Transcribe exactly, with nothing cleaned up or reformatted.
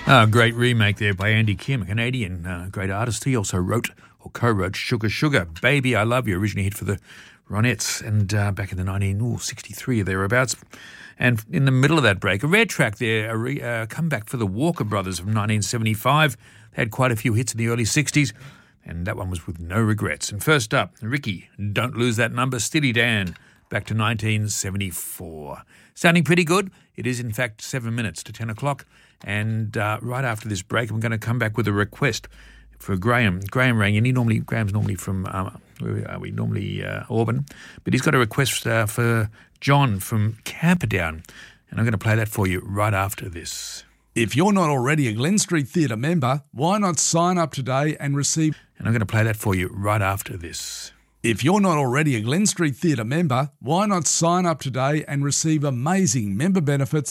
Uh, great remake there by Andy Kim, a Canadian uh, great artist. He also wrote or co-wrote Sugar Sugar, Baby I Love You, originally hit for the Ronettes, and uh, back in the nineteen sixty-three or thereabouts. And in the middle of that break, a rare track there, a re, uh, comeback for the Walker Brothers from nineteen seventy-five. They had quite a few hits in the early sixties, and that one was With No Regrets. And first up, Ricky, Don't Lose That Number, Steely Dan, back to nineteen seventy-four. Sounding pretty good. It is, in fact, seven minutes to ten o'clock. And uh, right after this break, I'm going to come back with a request for Graham. Graham rang in. He normally, Graham's normally from, um, where are we? Normally uh, Auburn. But he's got a request uh, for John from Camperdown. And I'm going to play that for you right after this. If you're not already a Glen Street Theatre member, why not sign up today and receive... And I'm going to play that for you right after this. If you're not already a Glen Street Theatre member, why not sign up today and receive amazing member benefits